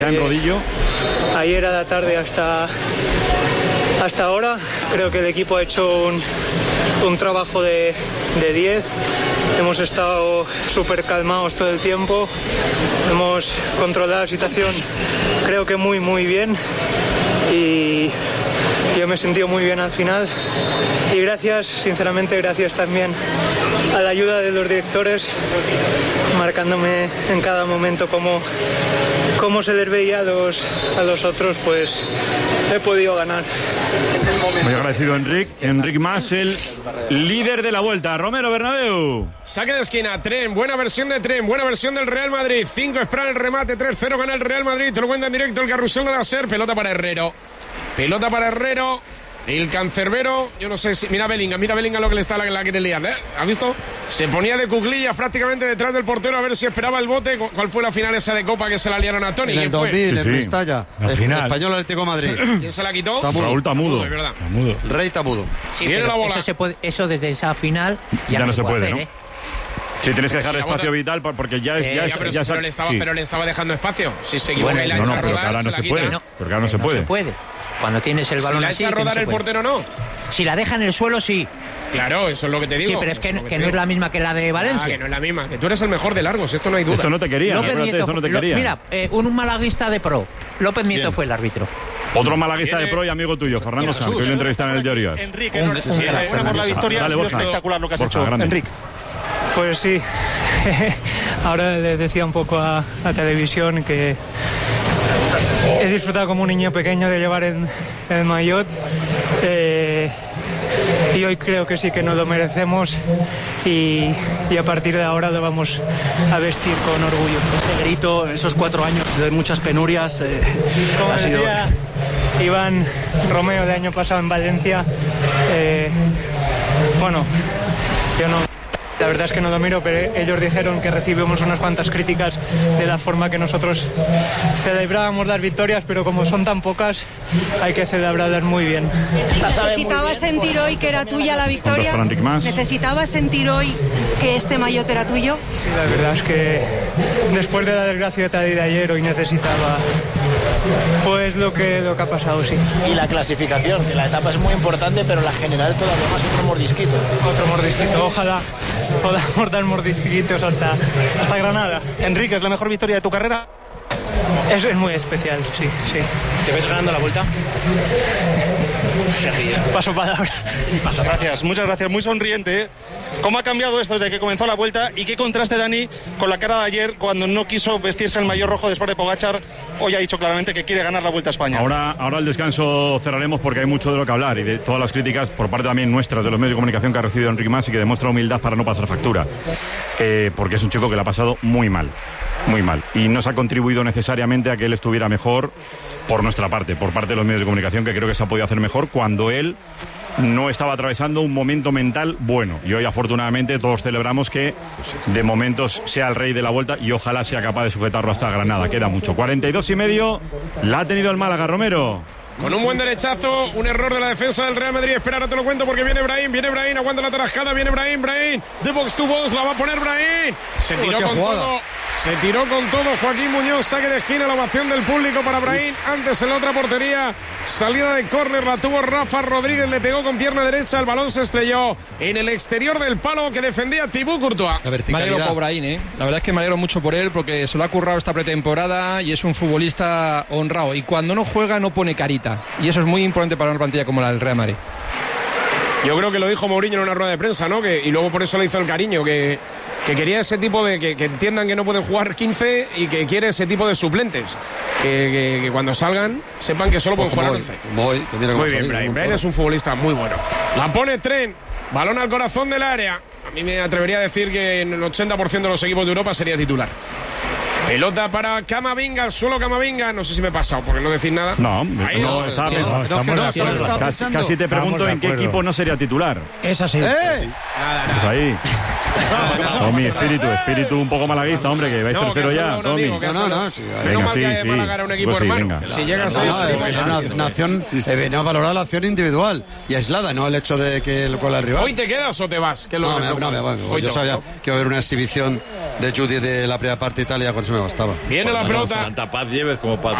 En rodillo. Ayer a la tarde hasta ahora creo que el equipo ha hecho un trabajo de 10. Hemos estado súper calmados todo el tiempo, hemos controlado la situación creo que muy bien y yo me he sentido muy bien al final y gracias, sinceramente gracias también a la ayuda de los directores, marcándome en cada momento cómo se les veía a los otros, pues he podido ganar. Muy agradecido Enric Mas, el líder de la Vuelta. Romero Bernabéu. Saque de esquina, Tren, buena versión de Tren, buena versión del Real Madrid. 5 espera el remate, 3-0 gana el Real Madrid. Te lo cuenta en directo el carrusel de la SER. Pelota para Herrero. El cancerbero, yo no sé si... Mira Bellingham lo que le está la quiere liar, ¿eh? ¿Has visto? Se ponía de cuclillas prácticamente detrás del portero a ver si esperaba el bote. ¿Cuál fue la final esa de Copa que se la liaron a Toni? En el 2000, en Mestalla. El Español Atlético de Madrid. ¿Quién se la quitó? Raúl Tamudo. Rey Tamudo. Sí, pero la bola. Eso desde esa final ya no se puede, hacer, ¿no? Sí, tienes que dejar espacio vital porque ya es... Pero le estaba dejando espacio. Si se equivoca y la echa a rodar, pero ahora no se puede. Porque ahora no se puede. Cuando tienes el balón si la así... echa a rodar el portero, no. Si la deja en el suelo, sí. Claro, eso es lo que te digo. Sí, pero es que no es la misma que la de Valencia. Que no es la misma. Que tú eres el mejor de largos, esto no hay duda. Esto no te quería, Mira, un malaguista de pro. López Nieto fue el árbitro. Otro malaguista de pro y amigo tuyo, Fernando Sanz, que hoy lo entrevistaron en el Diario AS. Enrique, enhorabuena por la victoria. Ha sido espectacular lo que has hecho, Enrique. Pues sí, ahora le decía un poco a televisión que he disfrutado como un niño pequeño de llevar el maillot y hoy creo que sí que nos lo merecemos y a partir de ahora lo vamos a vestir con orgullo. Ese grito, esos 4 años de muchas penurias, como decía Iván Romeo del año pasado en Valencia, bueno, yo no... La verdad es que no lo miro, pero ellos dijeron que recibimos unas cuantas críticas de la forma que nosotros celebrábamos las victorias, pero como son tan pocas, hay que celebrarlas muy bien. ¿Necesitabas sentir hoy que era tuya la victoria? ¿Necesitabas sentir hoy que este maillot era tuyo? Sí, la verdad es que después de la desgracia de ayer, hoy necesitaba pues lo que ha pasado, sí. Y la clasificación, que la etapa es muy importante, pero la general todavía más otro mordisquito. Ojalá podamos dar mordisquitos hasta Granada. Enrique, ¿es la mejor victoria de tu carrera? Es muy especial, sí. ¿Te ves ganando la Vuelta? Paso palabra. Gracias, muchas gracias, muy sonriente, ¿eh? ¿Cómo ha cambiado esto desde que comenzó la Vuelta? ¿Y qué contraste, Dani, con la cara de ayer cuando no quiso vestirse el maillot rojo después de Pogačar? Hoy ha dicho claramente que quiere ganar la Vuelta a España. Ahora al descanso cerraremos porque hay mucho de lo que hablar y de todas las críticas por parte también nuestras de los medios de comunicación que ha recibido Enric Mas y que demuestra humildad para no pasar factura. Porque es un chico que le ha pasado muy mal. Y no se ha contribuido necesariamente a que él estuviera mejor por nuestra parte, por parte de los medios de comunicación, que creo que se ha podido hacer mejor cuando él no estaba atravesando un momento mental bueno. Y hoy afortunadamente todos celebramos que de momentos sea el rey de la Vuelta y ojalá sea capaz de sujetarlo hasta Granada. Queda mucho. 42,5 la ha tenido el Málaga, Romero. Con un buen derechazo, un error de la defensa del Real Madrid. Espera, no te lo cuento porque viene Brahim, aguanta la tarascada, viene Brahim, de box to box, la va a poner Brahim. Se tiró con todo Joaquín Muñoz, saque de esquina, la ovación del público para Brahim. Antes en la otra portería, salida de córner, la tuvo Rafa Rodríguez, le pegó con pierna derecha, el balón se estrelló en el exterior del palo que defendía Thibaut Courtois. Me alegro por Brahim, la verdad es que me alegro mucho por él porque se lo ha currado esta pretemporada y es un futbolista honrado y cuando no juega no pone carita y eso es muy importante para una plantilla como la del Real Madrid. Yo creo que lo dijo Mourinho en una rueda de prensa, ¿no? Y luego por eso le hizo el cariño, que quería ese tipo de... Que entiendan que no pueden jugar 15 y que quiere ese tipo de suplentes. Que cuando salgan sepan que solo pueden jugar 11. Muy bien, Brahim es un futbolista muy bueno. La pone Tren, balón al corazón del área. A mí me atrevería a decir que en el 80% de los equipos de Europa sería titular. Pelota para Camavinga, al suelo Camavinga. No sé si me he pasado, porque no decir nada. Estaba pensando. Casi te pregunto en qué equipo no sería titular. Es así. Nada. Es ahí. Tommy, espíritu un poco malaguista, hombre, que vais tercero ya, Tommy. Venga, sí. Si llegas a viene a valorar la acción individual y aislada, no el hecho de que con el rival. ¿Hoy te quedas o te vas? No, yo sabía que iba a haber una exhibición de Judy de la primera parte de Italia, con eso me bastaba. Viene la pelota. Tanta paz lleves como para